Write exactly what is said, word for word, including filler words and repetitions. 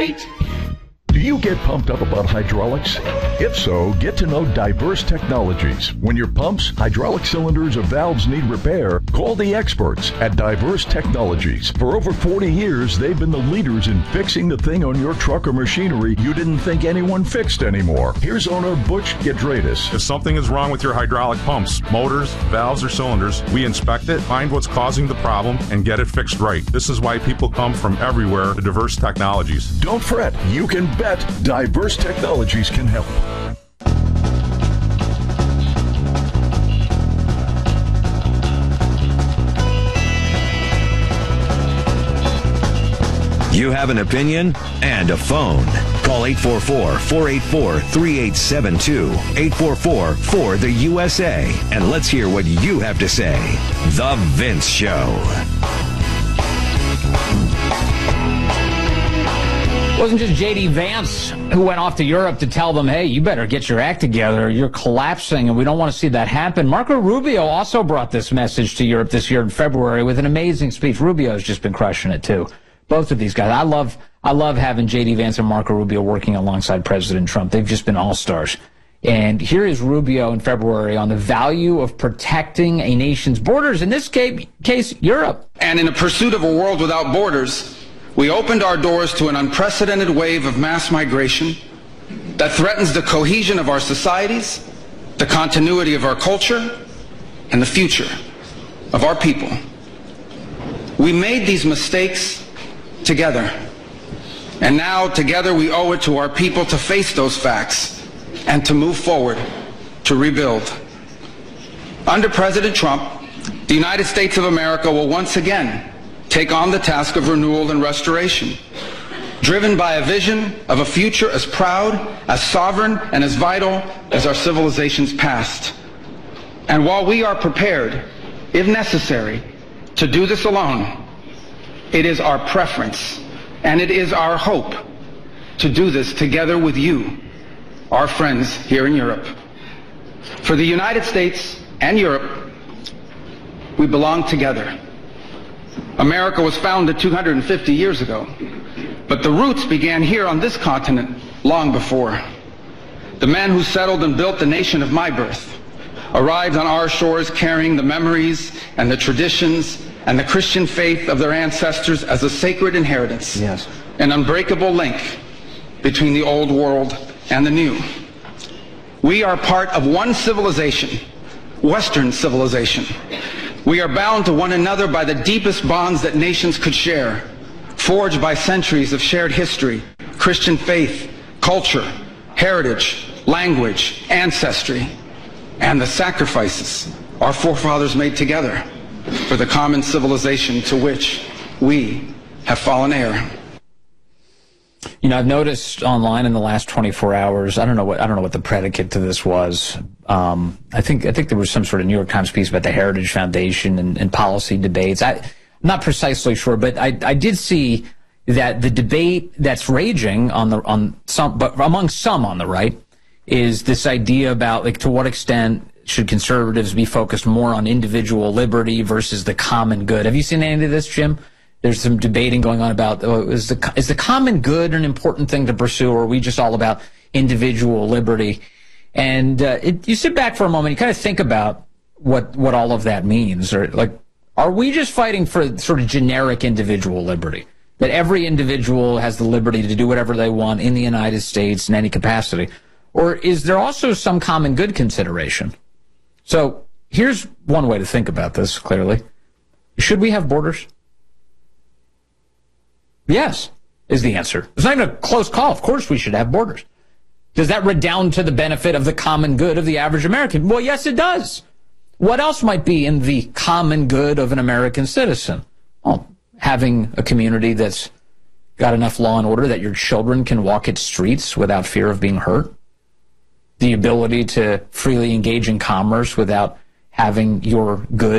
eight. Do you get pumped up about hydraulics? If so, get to know Diverse Technologies. When your pumps, hydraulic cylinders, or valves need repair, call the experts at Diverse Technologies. For over forty years, they've been the leaders in fixing the thing on your truck or machinery you didn't think anyone fixed anymore. Here's owner Butch Gidradis. If something is wrong with your hydraulic pumps, motors, valves, or cylinders, we inspect it, find what's causing the problem, and get it fixed right. This is why people come from everywhere to Diverse Technologies. Don't fret. You can bet Diverse Technologies can help. You have an opinion and a phone. Call eight four four, four eight four, three eight seven two, eight four four, four the U S A, and let's hear what you have to say. The Vince Show. It wasn't just J D Vance who went off to Europe to tell them, hey, you better get your act together. You're collapsing, and we don't want to see that happen. Marco Rubio also brought this message to Europe this year in February with an amazing speech. Rubio's just been crushing it, too. Both of these guys. I love I love having J D Vance and Marco Rubio working alongside President Trump. They've just been all-stars. And here is Rubio in February on the value of protecting a nation's borders, in this case, Europe. And in a pursuit of a world without borders, we opened our doors to an unprecedented wave of mass migration that threatens the cohesion of our societies, the continuity of our culture, and the future of our people. We made these mistakes together, and now together we owe it to our people to face those facts and to move forward to rebuild. Under President Trump, the United States of America will once again take on the task of renewal and restoration, driven by a vision of a future as proud, as sovereign, and as vital as our civilization's past. And while we are prepared, if necessary, to do this alone, it is our preference and it is our hope to do this together with you, our friends here in Europe. For the United States and Europe, we belong together. America was founded two hundred fifty years ago, but the roots began here on this continent long before. The men who settled and built the nation of my birth arrived on our shores carrying the memories and the traditions and the Christian faith of their ancestors as a sacred inheritance, yes, an unbreakable link between the old world and the new. We are part of one civilization, Western civilization. We are bound to one another by the deepest bonds that nations could share, forged by centuries of shared history, Christian faith, culture, heritage, language, ancestry, and the sacrifices our forefathers made together for the common civilization to which we have fallen heir. You know, I've noticed online in the last twenty-four hours, I don't know what I don't know what the predicate to this was. Um, I think I think there was some sort of New York Times piece about the Heritage Foundation and, and policy debates. I, I'm not precisely sure, but I, I did see that the debate that's raging on the on some, but among some on the right, is this idea about like to what extent should conservatives be focused more on individual liberty versus the common good. Have you seen any of this, Jim? There's some debating going on about, oh, is the is the common good an important thing to pursue, or are we just all about individual liberty? And uh, it, you sit back for a moment, you kind of think about what what all of that means, or like, are we just fighting for sort of generic individual liberty, that every individual has the liberty to do whatever they want in the United States in any capacity, or is there also some common good consideration? So here's one way to think about this. Clearly, should we have borders? Yes, is the answer. It's not even a close call. Of course we should have borders. Does that redound to the benefit of the common good of the average American? Well, yes, it does. What else might be in the common good of an American citizen? Well, having a community that's got enough law and order that your children can walk its streets without fear of being hurt. The ability to freely engage in commerce without having your goods